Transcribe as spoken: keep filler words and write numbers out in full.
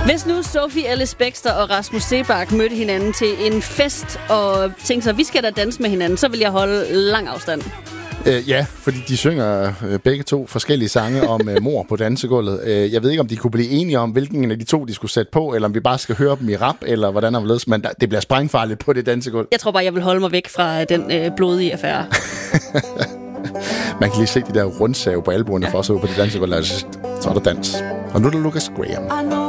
Hvis nu Sophie Ellis Bextor og Rasmus Seebach mødte hinanden til en fest og tænkte sig, vi skal da danse med hinanden, så vil jeg holde lang afstand. Øh, ja, fordi de synger øh, begge to forskellige sange om øh, mor på dansegulvet. Øh, jeg ved ikke, om de kunne blive enige om, hvilken af de to, de skulle sætte på, eller om vi bare skal høre dem i rap, eller hvordan der vil men det bliver sprængfarligt på det dansegulv. Jeg tror bare, jeg vil holde mig væk fra den øh, blodige affære. Man kan lige se de der rundsave på albuerne ja. for sig ud på det dansegulv, så er der dans. Og nu er der Lucas Graham.